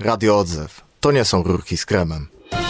Radio Odzew. To nie są rurki z kremem.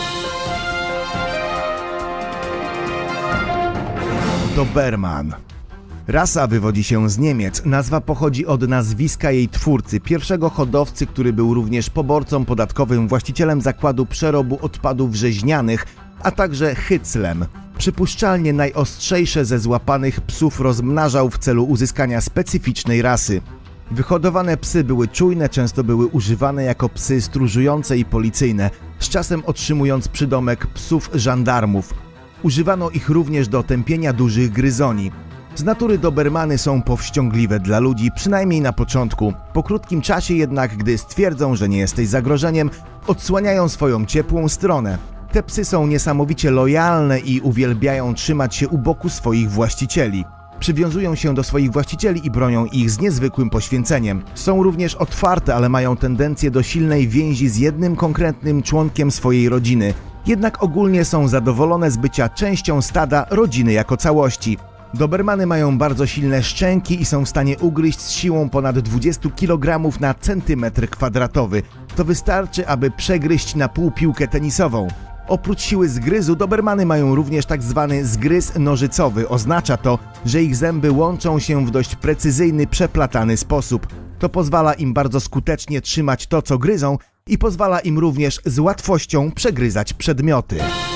Doberman. Rasa wywodzi się z Niemiec. Nazwa pochodzi od nazwiska jej twórcy, pierwszego hodowcy, który był również poborcą podatkowym, właścicielem zakładu przerobu odpadów rzeźnianych, a także hyclem. Przypuszczalnie najostrzejsze ze złapanych psów rozmnażał w celu uzyskania specyficznej rasy. Wyhodowane psy były czujne, często były używane jako psy stróżujące i policyjne, z czasem otrzymując przydomek psów żandarmów. Używano ich również do tępienia dużych gryzoni. Z natury dobermany są powściągliwe dla ludzi, przynajmniej na początku. Po krótkim czasie jednak, gdy stwierdzą, że nie jesteś zagrożeniem, odsłaniają swoją ciepłą stronę. Te psy są niesamowicie lojalne i uwielbiają trzymać się u boku swoich właścicieli. Przywiązują się do swoich właścicieli i bronią ich z niezwykłym poświęceniem. Są również otwarte, ale mają tendencję do silnej więzi z jednym konkretnym członkiem swojej rodziny. Jednak ogólnie są zadowolone z bycia częścią stada, rodziny jako całości. Dobermany mają bardzo silne szczęki i są w stanie ugryźć z siłą ponad 20 kg na centymetr kwadratowy. To wystarczy, aby przegryźć na pół piłkę tenisową. Oprócz siły zgryzu, dobermany mają również tak zwany zgryz nożycowy. Oznacza to, że ich zęby łączą się w dość precyzyjny, przeplatany sposób. To pozwala im bardzo skutecznie trzymać to, co gryzą, i pozwala im również z łatwością przegryzać przedmioty.